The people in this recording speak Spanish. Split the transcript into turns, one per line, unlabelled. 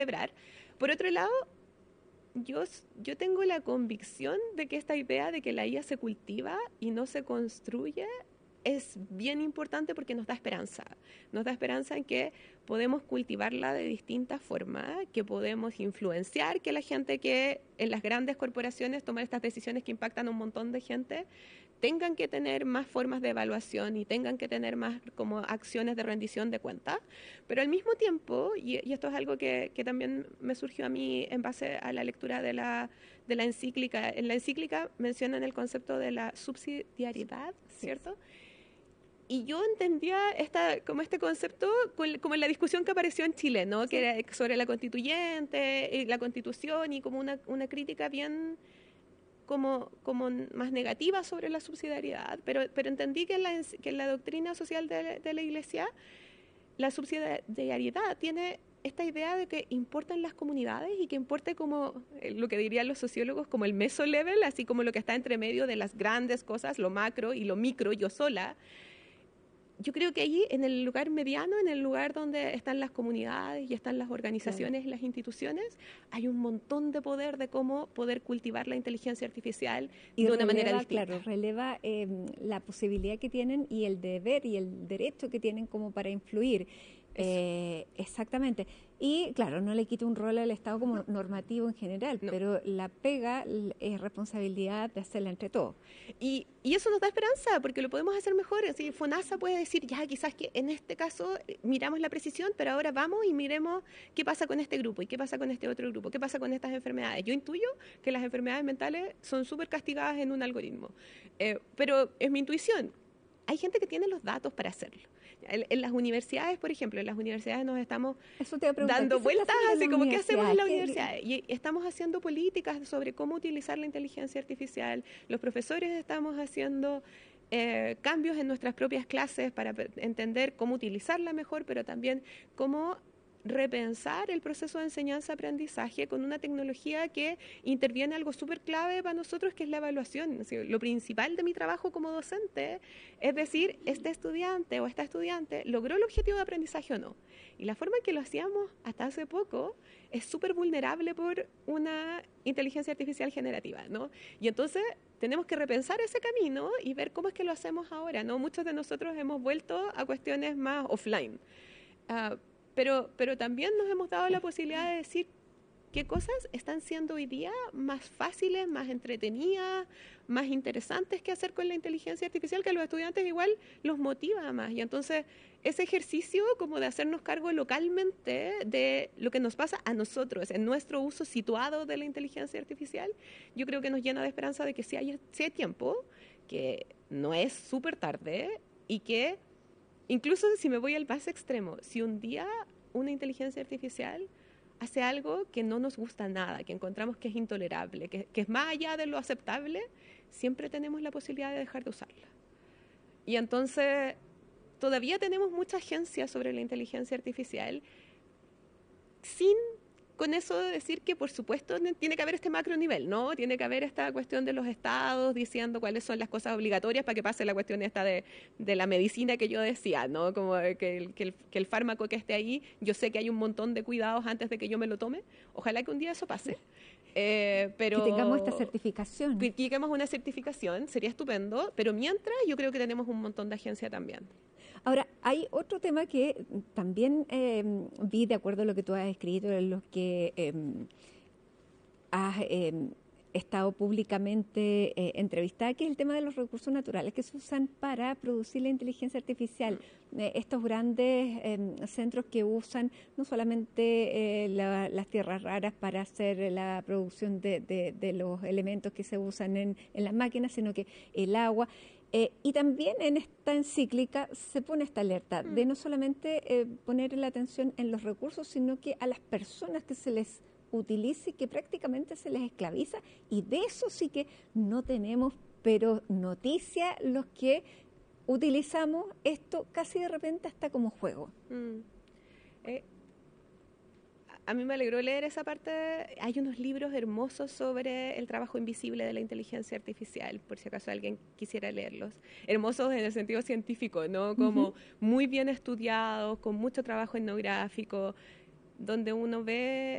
celebrar. Por otro lado, yo tengo la convicción de que esta idea de que la IA se cultiva y no se construye es bien importante porque nos da esperanza. Nos da esperanza en que podemos cultivarla de distintas formas, que podemos influenciar que la gente que en las grandes corporaciones toma estas decisiones que impactan a un montón de gente tengan que tener más formas de evaluación y tengan que tener más como acciones de rendición de cuentas, pero al mismo tiempo, y esto es algo que también me surgió a mí en base a la lectura de la encíclica, en la encíclica mencionan el concepto de la subsidiariedad, ¿cierto? Y yo entendía como este concepto como en la discusión que apareció en Chile, ¿no? Sí. Que era sobre la constituyente, la constitución y como una crítica bien como más negativa sobre la subsidiariedad, pero entendí que en la doctrina social de la Iglesia la subsidiariedad tiene esta idea de que importan las comunidades y que importe como lo que dirían los sociólogos como el mesolevel, así como lo que está entre medio de las grandes cosas, lo macro y lo micro, yo sola. Yo creo que allí, en el lugar mediano, en el lugar donde están las comunidades y están las organizaciones y las instituciones, hay un montón de poder de cómo poder cultivar la inteligencia artificial
y
de una manera distinta.
Claro, releva la posibilidad que tienen y el deber y el derecho que tienen como para influir. Exactamente. Y claro, no le quita un rol al Estado como normativo en general, no. Pero la pega es responsabilidad de hacerla entre todos.
Y eso nos da esperanza, porque lo podemos hacer mejor. Así, FONASA puede decir, ya quizás que en este caso miramos la precisión, pero ahora vamos y miremos qué pasa con este grupo y qué pasa con este otro grupo, qué pasa con estas enfermedades. Yo intuyo que las enfermedades mentales son súper castigadas en un algoritmo, pero es mi intuición. Hay gente que tiene los datos para hacerlo. En las universidades, por ejemplo, en las universidades nos estamos dando vueltas así como qué hacemos en la universidad. Y estamos haciendo políticas sobre cómo utilizar la inteligencia artificial. Los profesores estamos haciendo cambios en nuestras propias clases para entender cómo utilizarla mejor, pero también cómo repensar el proceso de enseñanza-aprendizaje con una tecnología que interviene algo súper clave para nosotros, que es la evaluación. Lo principal de mi trabajo como docente es decir, este estudiante o esta estudiante logró el objetivo de aprendizaje o no. Y la forma en que lo hacíamos hasta hace poco es súper vulnerable por una inteligencia artificial generativa, ¿no? Y entonces tenemos que repensar ese camino y ver cómo es que lo hacemos ahora, ¿no? Muchos de nosotros hemos vuelto a cuestiones más offline. Pero también nos hemos dado la posibilidad de decir qué cosas están siendo hoy día más fáciles, más entretenidas, más interesantes que hacer con la inteligencia artificial, que a los estudiantes igual los motiva más. Y entonces ese ejercicio como de hacernos cargo localmente de lo que nos pasa a nosotros, en nuestro uso situado de la inteligencia artificial, yo creo que nos llena de esperanza de que sí hay tiempo, que no es súper tarde y que incluso si me voy al más extremo, si un día una inteligencia artificial hace algo que no nos gusta nada, que encontramos que es intolerable, que es más allá de lo aceptable, siempre tenemos la posibilidad de dejar de usarla. Y entonces todavía tenemos mucha agencia sobre la inteligencia artificial sin con eso de decir que por supuesto tiene que haber este macro nivel, ¿no? Tiene que haber esta cuestión de los estados diciendo cuáles son las cosas obligatorias para que pase la cuestión esta de la medicina que yo decía, ¿no? Como que el fármaco que esté ahí, yo sé que hay un montón de cuidados antes de que yo me lo tome. Ojalá que un día eso pase. Pero
que tengamos esta certificación.
Que tengamos una certificación, sería estupendo, pero mientras yo creo que tenemos un montón de agencia también.
Ahora, hay otro tema que también vi, de acuerdo a lo que tú has escrito, en lo que has estado públicamente entrevistada, que es el tema de los recursos naturales que se usan para producir la inteligencia artificial. Estos grandes centros que usan no solamente las tierras raras para hacer la producción de los elementos que se usan en las máquinas, sino que el agua. Y también en esta encíclica se pone esta alerta de no solamente poner la atención en los recursos, sino que a las personas que se les utilice, que prácticamente se les esclaviza, y de eso sí que no tenemos, pero noticia los que utilizamos esto casi de repente hasta como juego.
A mí me alegró leer esa parte. Hay unos libros hermosos sobre el trabajo invisible de la inteligencia artificial, por si acaso alguien quisiera leerlos. Hermosos en el sentido científico, ¿no? Como muy bien estudiados, con mucho trabajo etnográfico, donde uno ve